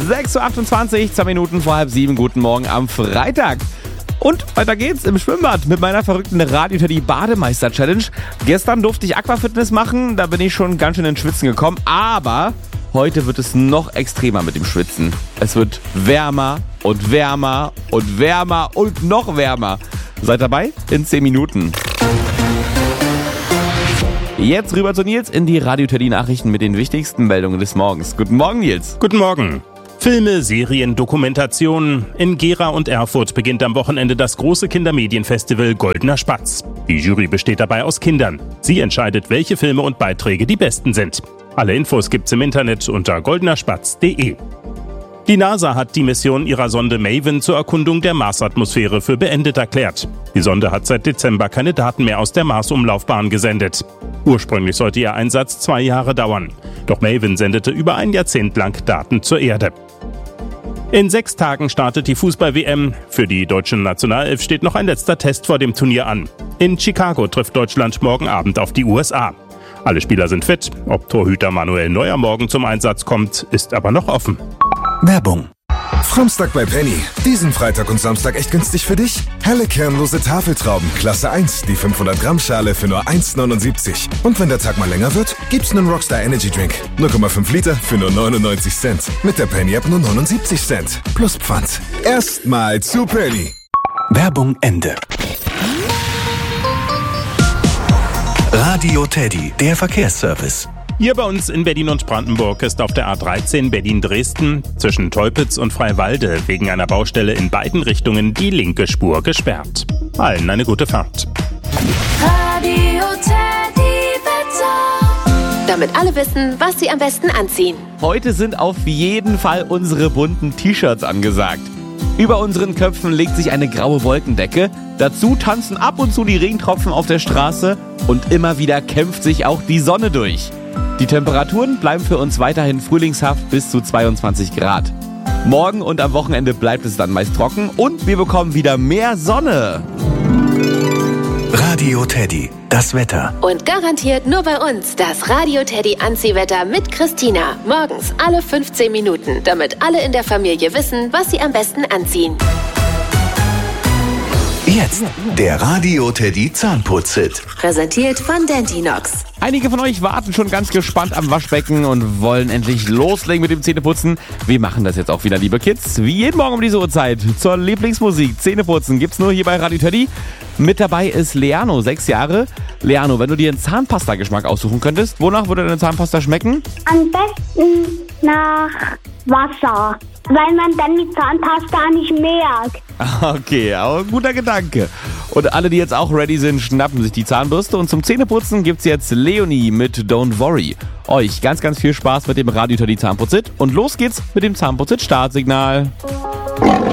6.28 Uhr, 2 Minuten vor halb 7. Guten Morgen am Freitag. Und weiter geht's im Schwimmbad mit meiner verrückten Radio-Teddy Bademeister-Challenge. Gestern durfte ich Aquafitness machen, da bin ich schon ganz schön ins Schwitzen gekommen. Aber heute wird es noch extremer mit dem Schwitzen. Es wird wärmer und wärmer und wärmer und noch wärmer. Seid dabei in 10 Minuten. Jetzt rüber zu Nils in die Radio-Teddy-Nachrichten mit den wichtigsten Meldungen des Morgens. Guten Morgen, Nils. Guten Morgen. Filme, Serien, Dokumentationen. In Gera und Erfurt beginnt am Wochenende das große Kindermedienfestival Goldener Spatz. Die Jury besteht dabei aus Kindern. Sie entscheidet, welche Filme und Beiträge die besten sind. Alle Infos gibt's im Internet unter goldenerspatz.de. Die NASA hat die Mission ihrer Sonde Maven zur Erkundung der Marsatmosphäre für beendet erklärt. Die Sonde hat seit Dezember keine Daten mehr aus der Mars-Umlaufbahn gesendet. Ursprünglich sollte ihr Einsatz 2 Jahre dauern. Doch Maven sendete über ein Jahrzehnt lang Daten zur Erde. In 6 Tagen startet die Fußball-WM. Für die deutsche Nationalelf steht noch ein letzter Test vor dem Turnier an. In Chicago trifft Deutschland morgen Abend auf die USA. Alle Spieler sind fit. Ob Torhüter Manuel Neuer morgen zum Einsatz kommt, ist aber noch offen. Werbung. Framstag bei Penny. Diesen Freitag und Samstag echt günstig für dich? Helle kernlose Tafeltrauben, Klasse 1, die 500 Gramm Schale für nur 1,79. Und wenn der Tag mal länger wird, gibt's einen Rockstar Energy Drink. 0,5 Liter für nur 99 Cent. Mit der Penny App nur 79 Cent. Plus Pfand. Erstmal zu Penny. Werbung Ende. Radio Teddy, der Verkehrsservice. Hier bei uns in Berlin und Brandenburg ist auf der A13 Berlin-Dresden zwischen Teupitz und Freiwalde wegen einer Baustelle in beiden Richtungen die linke Spur gesperrt. Allen eine gute Fahrt. Radio Teddy Wetter. Damit alle wissen, was sie am besten anziehen. Heute sind auf jeden Fall unsere bunten T-Shirts angesagt. Über unseren Köpfen legt sich eine graue Wolkendecke. Dazu tanzen ab und zu die Regentropfen auf der Straße. Und immer wieder kämpft sich auch die Sonne durch. Die Temperaturen bleiben für uns weiterhin frühlingshaft bis zu 22 Grad. Morgen und am Wochenende bleibt es dann meist trocken und wir bekommen wieder mehr Sonne. Radio Teddy, das Wetter. Und garantiert nur bei uns das Radio Teddy Anziehwetter mit Christina. Morgens alle 15 Minuten, damit alle in der Familie wissen, was sie am besten anziehen. Jetzt der Radio Teddy Zahnputz-Hit. Präsentiert von Dentinox. Einige von euch warten schon ganz gespannt am Waschbecken und wollen endlich loslegen mit dem Zähneputzen. Wir machen das jetzt auch wieder, liebe Kids. Wie jeden Morgen um diese Uhrzeit zur Lieblingsmusik Zähneputzen gibt's nur hier bei Radio Teddy. Mit dabei ist Leano, 6 Jahre. Leano, wenn du dir einen Zahnpasta-Geschmack aussuchen könntest, wonach würde deine Zahnpasta schmecken? Am besten nach Wasser, weil man dann die Zahnpasta nicht merkt. Okay, aber ein guter Gedanke. Und alle, die jetzt auch ready sind, schnappen sich die Zahnbürste. Und zum Zähneputzen gibt's jetzt Leonie mit Don't Worry. Euch ganz, ganz viel Spaß mit dem Radio Teddy Zahnputz-Hit. Und los geht's mit dem Zahnputz-Hit Startsignal.